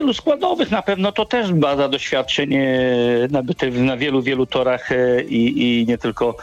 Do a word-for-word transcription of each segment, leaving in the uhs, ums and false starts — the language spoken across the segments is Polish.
składowych na pewno to też baza doświadczeń nabytych na wielu, wielu torach i, i nie tylko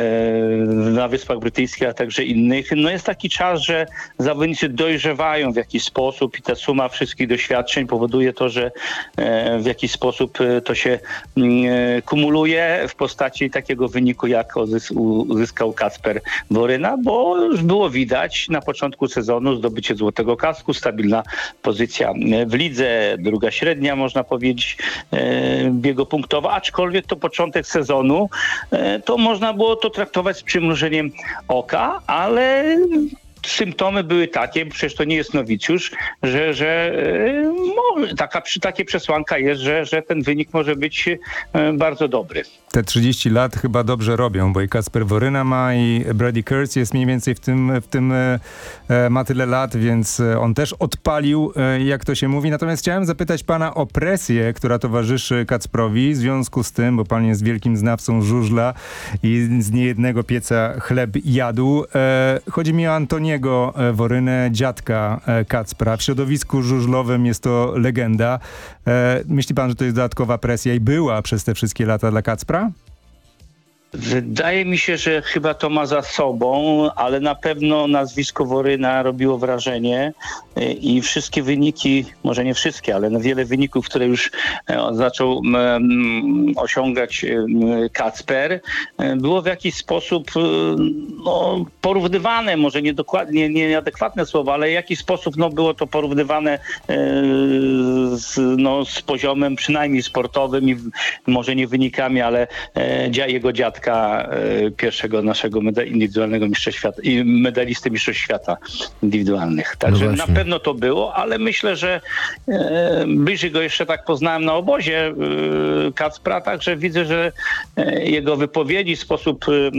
na Wyspach Brytyjskich, a także innych. No jest taki czas, że zawodnicy dojrzewają w jakiś sposób i ta suma wszystkich doświadczeń powoduje to, że w jakiś sposób to się kumuluje w postaci takiego wyniku, jak uzyskał Kacper Woryna, bo już było widać na początku sezonu zdobycie złotego kasku, stabilna pozycja w lidze, druga średnia, można powiedzieć, biegopunktowa, aczkolwiek to początek sezonu, to można było to traktować z przymrużeniem oka, ale symptomy były takie, przecież to nie jest nowicjusz, że, że no, taka, takie przesłanka jest, że, że ten wynik może być bardzo dobry. Te trzydzieści lat chyba dobrze robią, bo i Kacper Woryna ma, i Brady Kurtz jest mniej więcej w tym, w tym e, ma tyle lat, więc on też odpalił, e, jak to się mówi. Natomiast chciałem zapytać pana o presję, która towarzyszy Kacprowi w związku z tym, bo pan jest wielkim znawcą żużla i z niejednego pieca chleb jadł. E, chodzi mi o Antoniego Worynę, dziadka e, Kacpra. W środowisku żużlowym jest to legenda. E, myśli pan, że to jest dodatkowa presja i była przez te wszystkie lata dla Kacpra? Wydaje mi się, że chyba to ma za sobą, ale na pewno nazwisko Woryna robiło wrażenie i wszystkie wyniki, może nie wszystkie, ale wiele wyników, które już zaczął osiągać Kacper, było w jakiś sposób no, porównywane, może nie dokładnie, nieadekwatne słowo, ale w jakiś sposób no, było to porównywane z, no, z poziomem przynajmniej sportowym i może nie wynikami, ale jego dziadka, pierwszego naszego meda- indywidualnego mistrza świata i medalisty mistrzostw świata indywidualnych. Także no na pewno to było, ale myślę, że e, bliżej go jeszcze tak poznałem na obozie e, Kacpra, także widzę, że e, jego wypowiedzi, sposób e,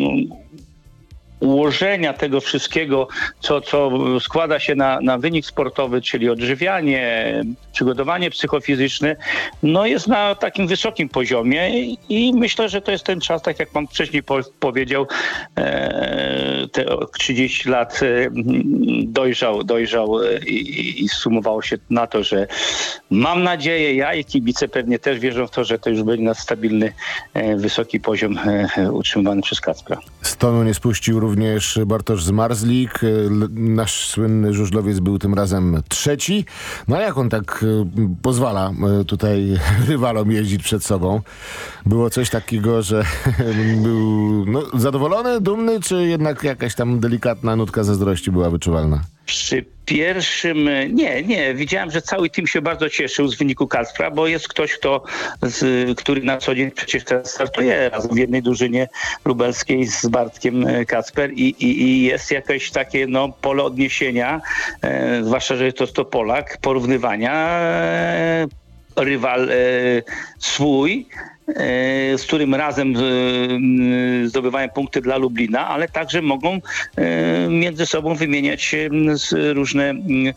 ułożenia tego wszystkiego, co, co składa się na, na wynik sportowy, czyli odżywianie, przygotowanie psychofizyczne, no jest na takim wysokim poziomie i myślę, że to jest ten czas, tak jak pan wcześniej po, powiedział, e, te trzydzieści lat e, dojrzał, dojrzał i, i sumowało się na to, że mam nadzieję, ja i kibice pewnie też wierzą w to, że to już będzie na stabilny, e, wysoki poziom e, utrzymywany przez Kacpra. Z tonu nie spuścił również Bartosz Zmarzlik. Nasz słynny żużlowiec był tym razem trzeci. No a jak on tak pozwala tutaj rywalom jeździć przed sobą? Było coś takiego, że był no, zadowolony, dumny, czy jednak jakaś tam delikatna nutka zazdrości była wyczuwalna? Przy pierwszym, nie, nie, widziałem, że cały team się bardzo cieszył z wyniku Kacpra, bo jest ktoś, kto, z, który na co dzień przecież teraz startuje razem w jednej drużynie lubelskiej z Bartkiem Kacper i, i, i jest jakieś takie no, pole odniesienia, e, zwłaszcza, że to jest to Polak, porównywania, e, rywal e, swój, z którym razem zdobywają punkty dla Lublina, ale także mogą między sobą wymieniać różne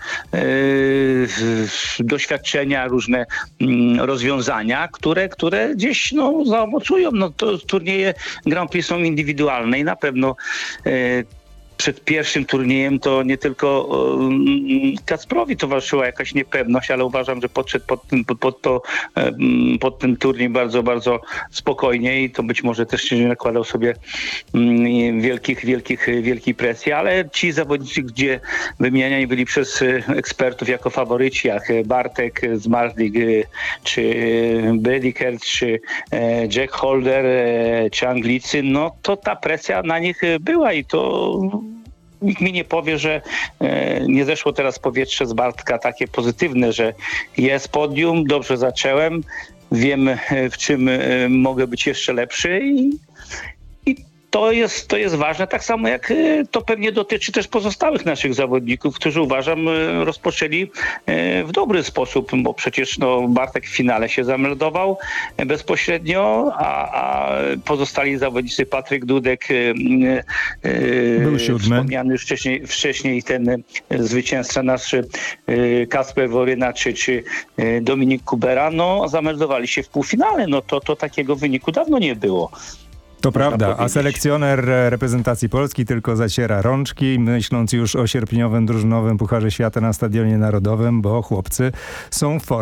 doświadczenia, różne rozwiązania, które, które gdzieś no, zaowocują. No, to turnieje Grand Prix są indywidualne i na pewno przed pierwszym turniejem to nie tylko um, Kacprowi towarzyszyła jakaś niepewność, ale uważam, że podszedł pod, ten, pod, pod, to, um, pod ten turniej bardzo, bardzo spokojnie i to być może też nie nakładał sobie um, wielkich, wielkich, wielkiej presji, ale ci zawodnicy, gdzie wymieniani byli przez ekspertów jako faworyci, jak Bartek Zmarzlik, czy Brady czy Jack Holder, czy Anglicy, no to ta presja na nich była i to nikt mi nie powie, że e, nie zeszło teraz powietrze z Bartka takie pozytywne, że jest podium, dobrze zacząłem, wiem w czym e, mogę być jeszcze lepszy i, i to jest, to jest ważne, tak samo jak e, to pewnie dotyczy też pozostałych naszych zawodników, którzy uważam e, rozpoczęli e, w dobry sposób, bo przecież no, Bartek w finale się zameldował e, bezpośrednio, a, a pozostali zawodnicy, Patryk Dudek, e, e, był siódmy. Wspomniany już wcześniej, wcześniej ten e, zwycięzca nasz e, Kacper Woryna czy, czy e, Dominik Kubera, no zameldowali się w półfinale, no to, to takiego wyniku dawno nie było. To prawda, a powiedzieć. selekcjoner reprezentacji Polski tylko zaciera rączki, myśląc już o sierpniowym drużynowym Pucharze Świata na Stadionie Narodowym, bo chłopcy są w formie.